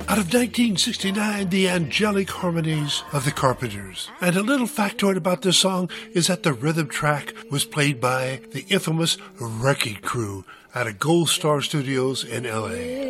Out of 1969, the angelic harmonies of the Carpenters. And a little factoid about this song is that the rhythm track was played by the infamous Wrecking Crew out of Gold Star Studios in LA.